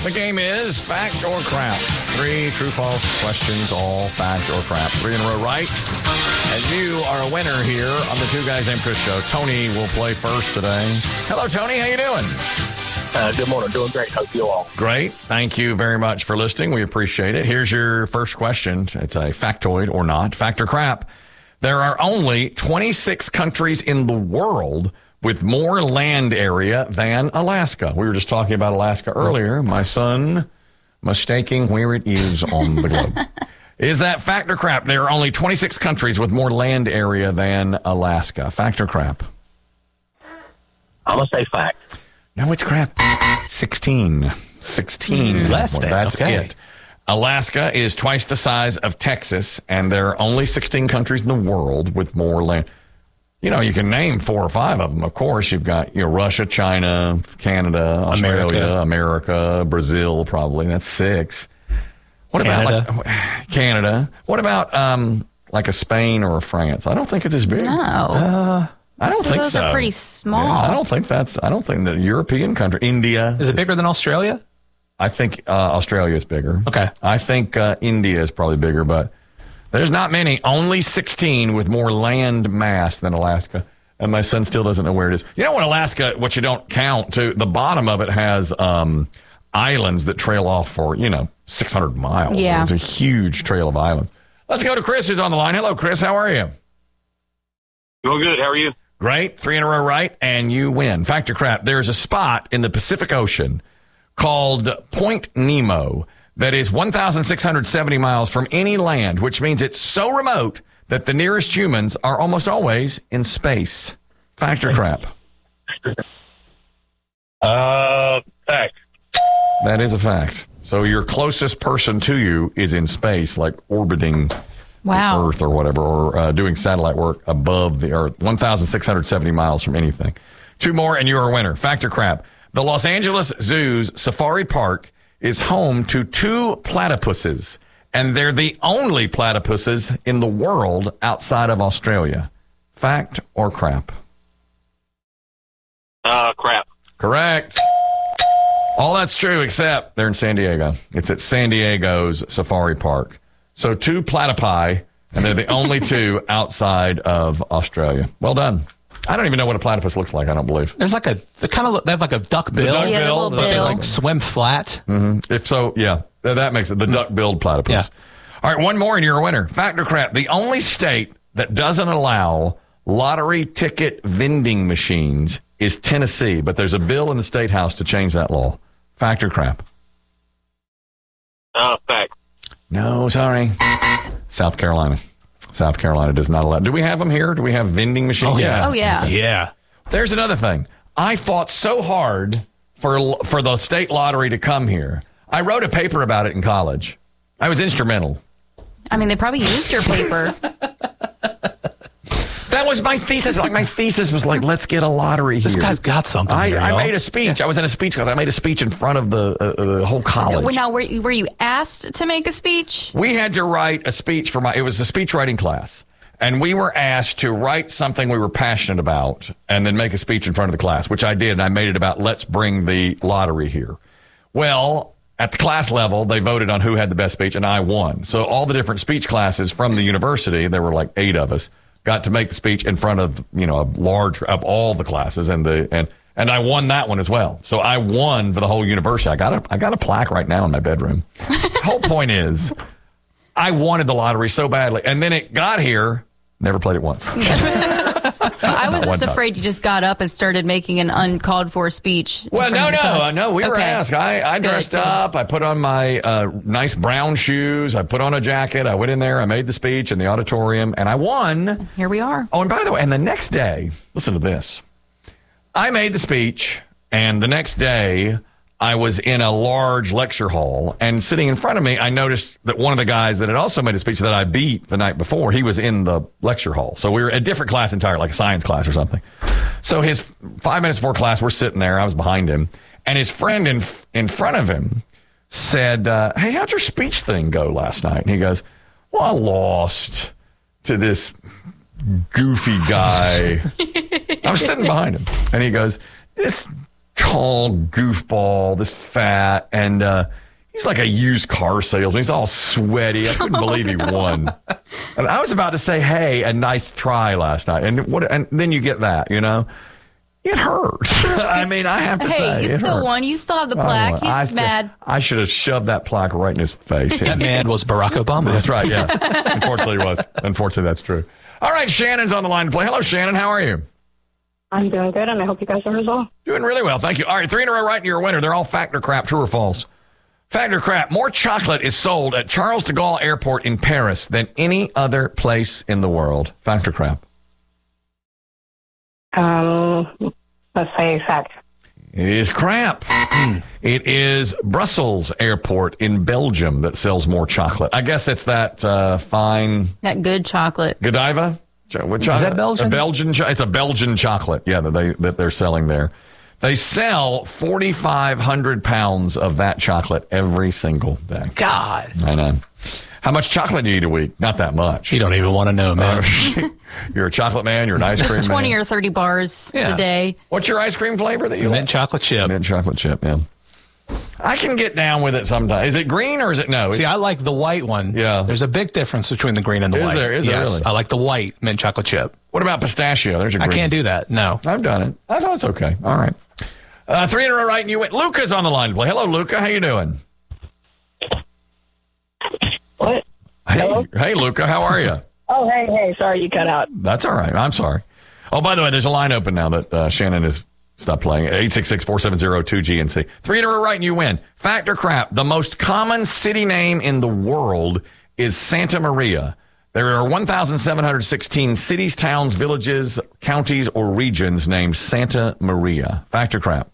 The game is fact or crap. 3 true-false questions, all fact or crap. 3 in a row right. And you are a winner here on the Two Guys Named Chris show. Tony will play first today. Hello, Tony. How you doing? Good morning. Doing great. Hope you all. Great. Thank you very much for listening. We appreciate it. Here's your first question. It's a factoid or not. Fact or crap. There are only 26 countries in the world with more land area than Alaska. We were just talking about Alaska earlier. My son mistaking where it is on the globe. Is that fact or crap? There are only 26 countries with more land area than Alaska. Fact or crap? I'm going to say fact. No, it's crap. 16. 16. Less than. That's Okay. it. Alaska is twice the size of Texas, and there are only 16 countries in the world with more land. You know, you can name 4 or 5 of them. Of course, you've got Russia, China, Canada, Australia, America, Brazil, probably. That's 6. What about Canada? What about like a Spain or a France? I don't think it's as big. No. I don't think those so. are pretty small. Yeah, I don't think the European country, India. Is it bigger than Australia? I think Australia is bigger. Okay. I think India is probably bigger, but there's not many. Only 16 with more land mass than Alaska. And my son still doesn't know where it is. You know what Alaska, what you don't count, too, the bottom of it has islands that trail off for, 600 miles. Yeah. It's a huge trail of islands. Let's go to Chris, who's on the line. Hello, Chris. How are you? Doing good. How are you? Great. 3 in a row right, and you win. Fact or crap, there's a spot in the Pacific Ocean called Point Nemo that is 1,670 miles from any land, which means it's so remote that the nearest humans are almost always in space. Fact or crap? Fact. That is a fact. So your closest person to you is in space, like orbiting Wow. the Earth or whatever, or doing satellite work above the Earth, 1,670 miles from anything. 2 more, and you're a winner. Fact or crap? The Los Angeles Zoo's Safari Park is home to 2 platypuses, and they're the only platypuses in the world outside of Australia. Fact or crap? Crap. Correct. All that's true, except they're in San Diego. It's at San Diego's Safari Park. So 2 platypi, and they're the only 2 outside of Australia. Well done. I don't even know what a platypus looks like, I don't believe. There's like they have like a duck bill. duck Yeah, the bill. little They bill. like swim flat. If so, yeah, that makes it the duck-billed platypus. Yeah. All right, 1 more and you're a winner. Fact or crap? The only state that doesn't allow lottery ticket vending machines is Tennessee, but there's a bill in the State House to change that law. Fact or crap? Fact. No, sorry. South Carolina. South Carolina does not allow. Do we have them here? Do we have vending machines? Oh, yeah. Oh, yeah. Yeah. There's another thing. I fought so hard for the state lottery to come here. I wrote a paper about it in college. I was instrumental. I mean, they probably used your paper. That was my thesis. My thesis was let's get a lottery here. This guy's got something. I y'all. made a speech. I was in a speech class. I made a speech in front of the whole college. Well, now, were you asked to make a speech? We had to write a speech it was a speech writing class. And we were asked to write something we were passionate about and then make a speech in front of the class, which I did. And I made it about let's bring the lottery here. Well, at the class level, they voted on who had the best speech, and I won. So all the different speech classes from the university, there were like 8 of us, got to make the speech in front of, a large of all the classes, and I won that one as well. So I won for the whole university. I got a plaque right now in my bedroom. The whole point is, I wanted the lottery so badly, and then it got here. Never played it once. I was Not one just afraid you just got up and started making an uncalled for speech. Well, no. We were Okay. asked. I dressed Good. up. I put on my nice brown shoes. I put on a jacket. I went in there. I made the speech in the auditorium, and I won. Here we are. Oh, and by the way, and the next day, listen to this. I made the speech, and the next day, I was in a large lecture hall, and sitting in front of me, I noticed that one of the guys that had also made a speech that I beat the night before, he was in the lecture hall. So we were a different class entirely, like a science class or something. So his 5 minutes before class, we're sitting there. I was behind him, and his friend in front of him said, hey, how'd your speech thing go last night? And he goes, well, I lost to this goofy guy. I was sitting behind him, and he goes, this tall goofball, this fat, and he's like a used car salesman. He's all sweaty. I couldn't believe he won. And I was about to say, hey, a nice try last night. And then you get that, It hurt. I mean, I have to say. Hey, you it still hurt. won. You still have the plaque. He's just mad. I should have shoved that plaque right in his face. That man was Barack Obama. That's right, yeah. Unfortunately, he was. Unfortunately, that's true. All right, Shannon's on the line to play. Hello, Shannon. How are you? I'm doing good, and I hope you guys are as well. Doing really well, thank you. All right, 3 in a row right, and you're a winner. They're all fact or crap, true or false. Fact or crap, more chocolate is sold at Charles de Gaulle Airport in Paris than any other place in the world. Fact or crap? Let's say fact. It is crap. It is Brussels Airport in Belgium that sells more chocolate. I guess it's that fine That good chocolate. Godiva. What chocolate? Is that Belgian? A Belgian. It's a Belgian chocolate. Yeah, that they're selling there. They sell 4,500 pounds of that chocolate every single day. God. I know. How much chocolate do you eat a week? Not that much. You don't even want to know, man. You're a chocolate man. You're an ice cream Just 20 man. or 30 bars Yeah. a day. What's your ice cream flavor that you Mint like? chocolate chip. Mint chocolate chip, yeah. I can get down with it sometimes. Is it green or is it no? See, I like the white one. Yeah. There's a big difference between the green and the Is white. there? Is there Yes, really? I like the white mint chocolate chip. What about pistachio? There's a I green. can't do that. No. I've done it. I thought it's okay. All right. 3 in a row right, and you went. Luca's on the line to play. Hello, Luca. How you doing? What? Hey, Luca. How are you? Oh, hey, sorry you cut out. That's all right. I'm sorry. Oh, by the way, there's a line open now that Shannon has stopped playing. 866-470-2GNC. 3 in a row right, and you win. Fact or crap? The most common city name in the world is Santa Maria. There are 1,716 cities, towns, villages, counties, or regions named Santa Maria. Fact or crap?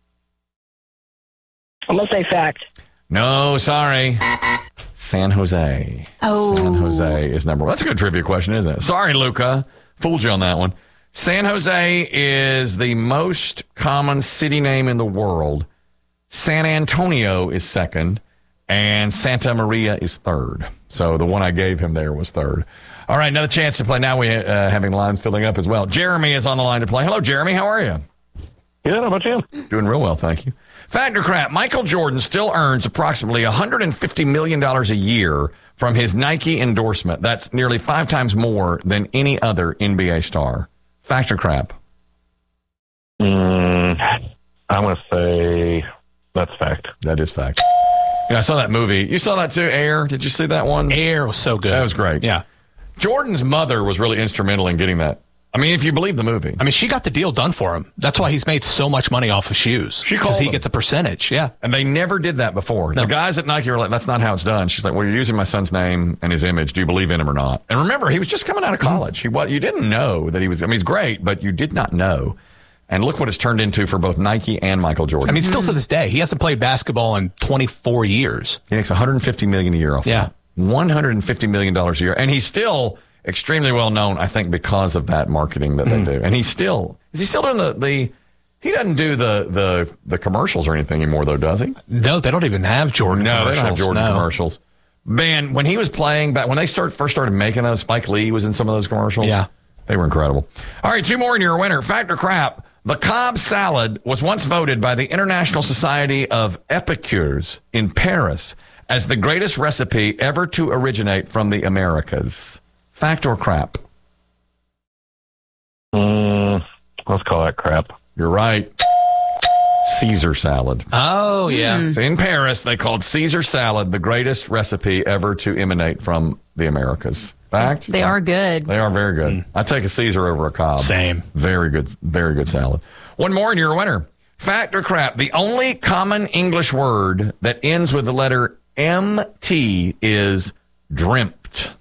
I'm going to say fact. No, sorry. San Jose. Oh. San Jose is number one. That's a good trivia question, isn't it? Sorry, Luca. Fooled you on that one. San Jose is the most common city name in the world. San Antonio is second, and Santa Maria is third. So the one I gave him there was third. All right, another chance to play. Now we're having lines filling up as well. Jeremy is on the line to play. Hello, Jeremy. How are you? Good. How about you? Doing real well, thank you. Fact or crap, Michael Jordan still earns approximately $150 million a year from his Nike endorsement. That's nearly 5 times more than any other NBA star. Fact or crap? I'm going to say that's fact. That is fact. Yeah, I saw that movie. You saw that too, Air? Did you see that one? Air was so good. That was great. Yeah. Jordan's mother was really instrumental in getting that. I mean, if you believe the movie. I mean, she got the deal done for him. That's why he's made so much money off of shoes. She called Because he him. gets a percentage. Yeah. And they never did that before. No. The guys at Nike were like, that's not how it's done. She's like, well, you're using my son's name and his image. Do you believe in him or not? And remember, he was just coming out of college. You didn't know that he was, I mean, he's great, but you did not know. And look what it's turned into for both Nike and Michael Jordan. I mean, still to this day, he hasn't played basketball in 24 years. He makes $150 million a year off Yeah. that. $150 million a year. And he's still extremely well known, I think, because of that marketing that they do. And is he still doing he doesn't do the commercials or anything anymore, though, does he? No, they don't even have Jordan No, they commercials. don't have Jordan No. commercials. Man, when he was playing back, when they first started making those, Spike Lee was in some of those commercials. Yeah. They were incredible. All right, 2 more and you're a winner. Fact or crap, the Cobb salad was once voted by the International Society of Epicures in Paris as the greatest recipe ever to originate from the Americas. Fact or crap? Let's call that crap. You're right. Caesar salad. Oh, yeah. So in Paris, they called Caesar salad the greatest recipe ever to emanate from the Americas. Fact? They are good. They are very good. I take a Caesar over a Cobb. Same. Very good salad. 1 more and you're a winner. Fact or crap, the only common English word that ends with the letter MT is dreamt.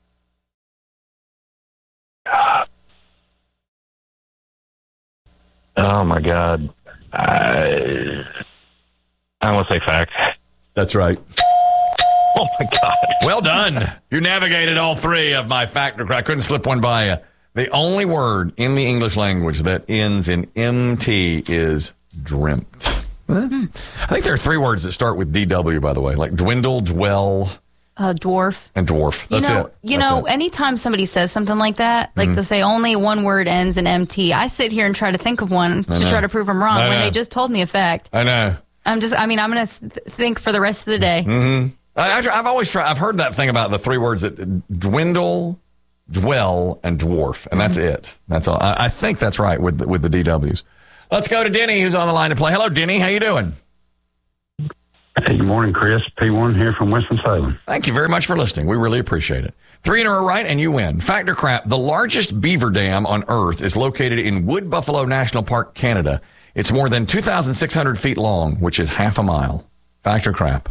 Oh, my God. I want to say fact. That's right. Oh, my God. Well done. You navigated all 3 of my fact or crap. I couldn't slip one by you. The only word in the English language that ends in MT is dreamt. I think there are 3 words that start with DW, by the way, like dwindle, dwell, Dwarf. And dwarf. That's it. That's it. Anytime somebody says something like that, like they'll say only one word ends in MT, I sit here and try to think of one to try to prove them wrong when they just told me a fact. I know. I'm going to think for the rest of the day. Mm-hmm. I've heard that thing about the three words that dwindle, dwell, and dwarf, and that's it. That's all. I think that's right with the DWs. Let's go to Denny, who's on the line to play. Hello, Denny. How you doing? Hey, good morning, Chris. P1 here from Winston-Salem. Thank you very much for listening. We really appreciate it. 3 in a row right, and you win. Fact or crap, the largest beaver dam on Earth is located in Wood Buffalo National Park, Canada. It's more than 2,600 feet long, which is half a mile. Fact or crap?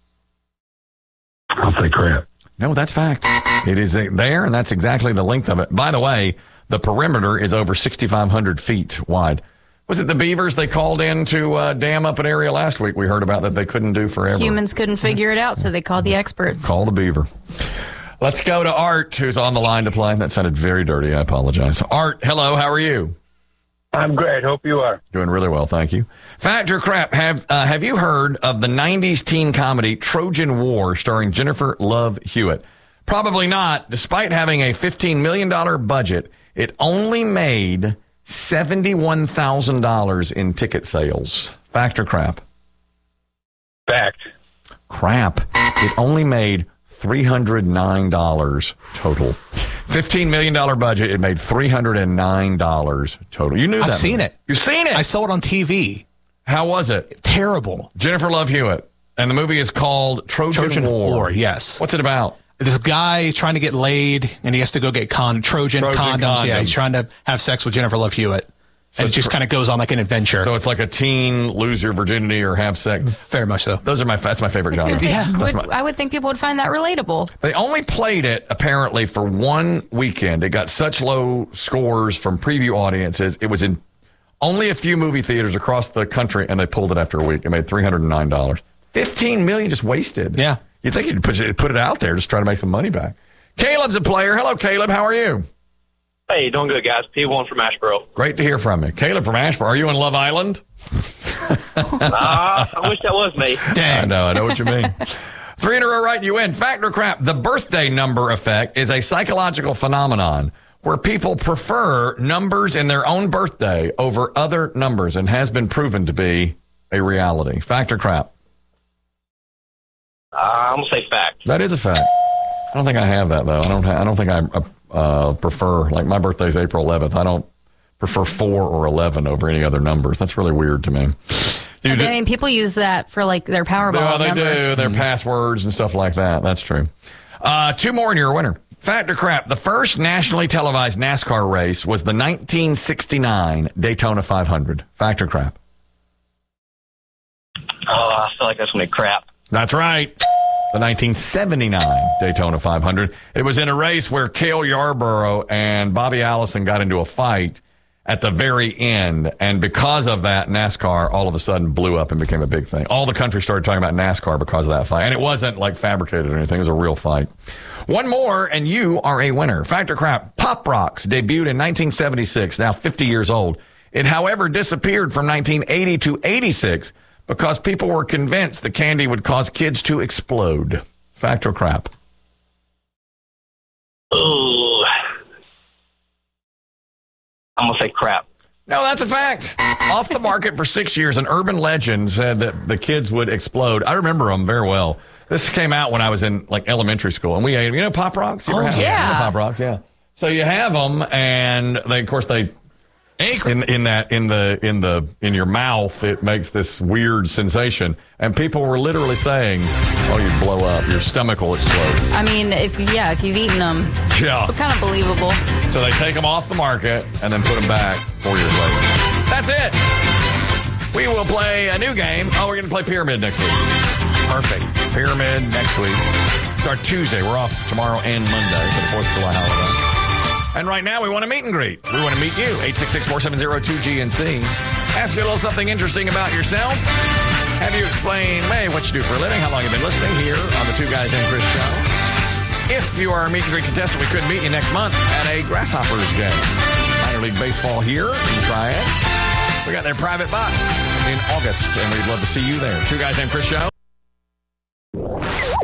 I'll say crap. No, that's fact. It is there, and that's exactly the length of it. By the way, the perimeter is over 6,500 feet wide. Was it the beavers they called in to dam up an area last week? We heard about that they couldn't do forever. Humans couldn't figure it out, so they called the experts. Call the beaver. Let's go to Art, who's on the line to play. That sounded very dirty. I apologize. Art, hello. How are you? I'm great. Hope you are. Doing really well, thank you. Fact or crap, have you heard of the 90s teen comedy Trojan War starring Jennifer Love Hewitt? Probably not. Despite having a $15 million budget, it only made $71,000 in ticket sales. Fact or crap? Fact. Crap. It only made $309 total. $15 million budget. It made $309 total. You knew that. I've seen it. You've seen it? I saw it on TV. How was it? Terrible. Jennifer Love Hewitt. And the movie is called Trojan War. Yes. What's it about? This guy trying to get laid, and he has to go get Trojan condoms. Yeah, he's trying to have sex with Jennifer Love Hewitt. So and it just kind of goes on like an adventure. So it's like a teen lose your virginity or have sex. Very much so. That's my favorite genre. I would think people would find that relatable. They only played it apparently for one weekend. It got such low scores from preview audiences. It was in only a few movie theaters across the country, and they pulled it after a week. It made $309. $15 million just wasted. Yeah. You think you'd put it out there, just try to make some money back. Caleb's a player. Hello, Caleb. How are you? Hey, doing good, guys. P1 from Asheboro. Great to hear from you. Caleb from Asheboro. Are you in Love Island? I wish that was me. Dang. I know what you mean. 3 in a row right, you win. Fact or crap, the birthday number effect is a psychological phenomenon where people prefer numbers in their own birthday over other numbers and has been proven to be a reality. Fact or crap? I'm going to say fact. That is a fact. I don't think I have that, though. I don't think I prefer, like my birthday's April 11th. I don't prefer 4 or 11 over any other numbers. That's really weird to me. I mean, people use that for like their Powerball number. They do, their passwords and stuff like that. That's true. 2 more and you're a winner. Fact or crap, the first nationally televised NASCAR race was the 1969 Daytona 500. Fact or crap? Oh, I feel like that's going to be crap. That's right. The 1979 Daytona 500. It was in a race where Cale Yarborough and Bobby Allison got into a fight at the very end. And because of that, NASCAR all of a sudden blew up and became a big thing. All the country started talking about NASCAR because of that fight. And it wasn't like fabricated or anything. It was a real fight. 1 more and you are a winner. Fact or crap, Pop Rocks debuted in 1976, now 50 years old. It, however, disappeared from 1980 to 86 because people were convinced the candy would cause kids to explode. Fact or crap? Ooh. I'm going to say crap. No, that's a fact. Off the market for 6 years, an urban legend said that the kids would explode. I remember them very well. This came out when I was in like elementary school, and we ate, Pop Rocks? Yeah. Pop Rocks, yeah. So you have them, and they, of course, they in your mouth, it makes this weird sensation, and people were literally saying, "Oh, you'd blow up, your stomach will explode." I mean, if you've eaten them, it's kind of believable. So they take them off the market and then put them back 4 years later. That's it. We will play a new game. Oh, we're going to play Pyramid next week. Perfect. Pyramid next week. Start Tuesday. We're off tomorrow and Monday for the 4th of July holiday. And right now, we want to meet and greet. We want to meet you. 866-470-2GNC. Ask you a little something interesting about yourself. Have you explain, what you do for a living, how long you've been listening here on the Two Guys and Chris show. If you are a meet and greet contestant, we could meet you next month at a Grasshoppers game. Minor League Baseball here in Triad. We got their private box in August, and we'd love to see you there. Two Guys and Chris show.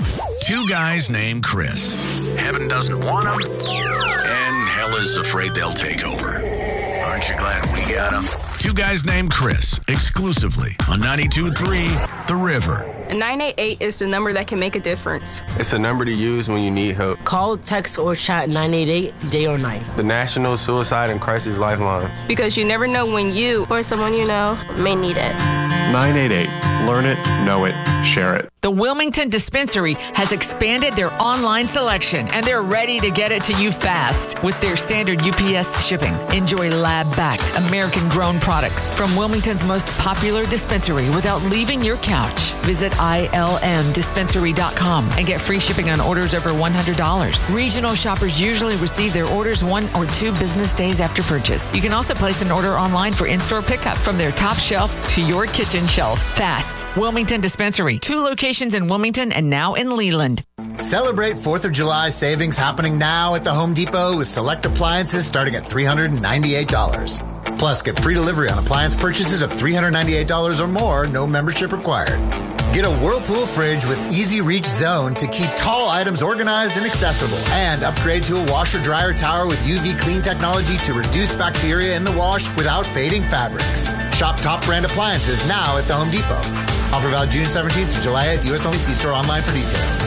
Two guys named Chris. Heaven doesn't want them, and hell is afraid they'll take over. Aren't you glad we got them? Two guys named Chris, exclusively on 92.3 The River. 988 is the number that can make a difference. It's a number to use when you need help. Call, text, or chat 988 day or night. The National Suicide and Crisis Lifeline. Because you never know when you or someone you know may need it. 988. Learn it, know it, share it. The Wilmington Dispensary has expanded their online selection, and they're ready to get it to you fast with their standard UPS shipping. Enjoy lab-backed, American-grown products from Wilmington's most popular dispensary without leaving your couch. Visit ILMdispensary.com and get free shipping on orders over $100. Regional shoppers usually receive their orders 1 or 2 business days after purchase. You can also place an order online for in-store pickup from their top shelf to your kitchen shelf. Fast. Wilmington Dispensary. 2 locations in Wilmington and now in Leland. Celebrate 4th of July savings happening now at the Home Depot with select appliances starting at $398. Plus, get free delivery on appliance purchases of $398 or more, no membership required. Get a Whirlpool fridge with Easy Reach Zone to keep tall items organized and accessible. And upgrade to a washer-dryer tower with UV clean technology to reduce bacteria in the wash without fading fabrics. Shop top brand appliances now at the Home Depot. Offer valid June 17th to July 8th. U.S. only. See store online for details.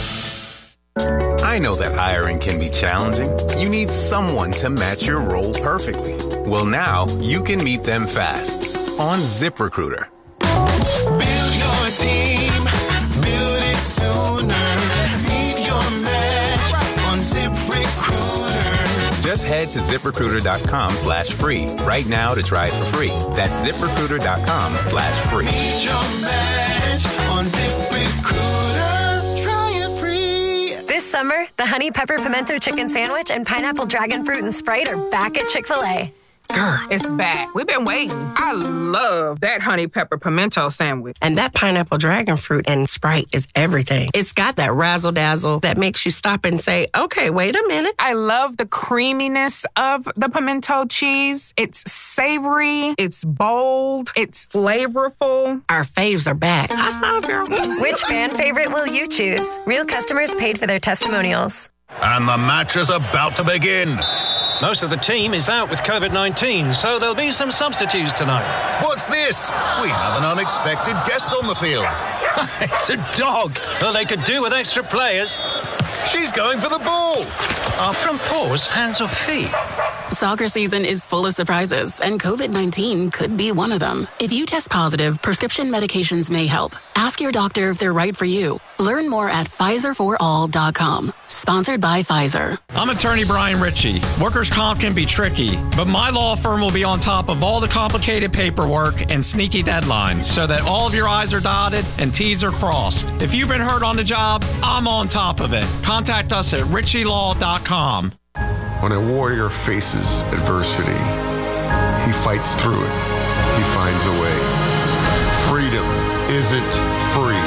I know that hiring can be challenging. You need someone to match your role perfectly. Well, now you can meet them fast on ZipRecruiter. Build your team, build it sooner. Meet your match on ZipRecruiter. Just head to ZipRecruiter.com/free right now to try it for free. That's ZipRecruiter.com/free. Meet your match on ZipRecruiter. Try it free. This summer, the Honey Pepper Pimento Chicken Sandwich and Pineapple Dragon Fruit and Sprite are back at Chick-fil-A. Girl, it's back. We've been waiting. I love that honey pepper pimento sandwich. And that pineapple dragon fruit and Sprite is everything. It's got that razzle dazzle that makes you stop and say, okay, wait a minute. I love the creaminess of the pimento cheese. It's savory. It's bold. It's flavorful. Our faves are back. I saw, girl. Which fan favorite will you choose? Real customers paid for their testimonials. And the match is about to begin. Most of the team is out with COVID-19, so there'll be some substitutes tonight. What's this? We have an unexpected guest on the field. It's a dog. Well, they could do with extra players. She's going for the ball. Our front paws, hands or feet? Soccer season is full of surprises, and COVID-19 could be one of them. If you test positive, prescription medications may help. Ask your doctor if they're right for you. Learn more at PfizerForAll.com. Sponsored by Pfizer. I'm attorney Brian Ritchie. Workers' comp can be tricky, but my law firm will be on top of all the complicated paperwork and sneaky deadlines so that all of your I's are dotted and T's are crossed. If you've been hurt on the job, I'm on top of it. Contact us at ritchielaw.com. When a warrior faces adversity, he fights through it. He finds a way. Freedom isn't free.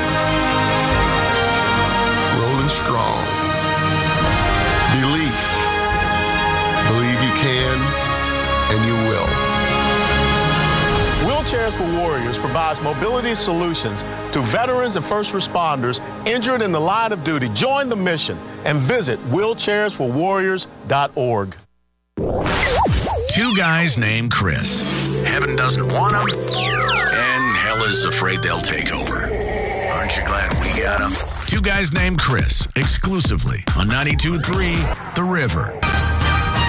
Rolling strong. Belief. Believe you can, and you will. Wheelchairs for Warriors provides mobility solutions to veterans and first responders injured in the line of duty. Join the mission and visit wheelchairsforwarriors.org. Two guys named Chris. Heaven doesn't want them, and hell is afraid they'll take over. Aren't you glad we got them? Two guys named Chris, exclusively on 92.3 The River.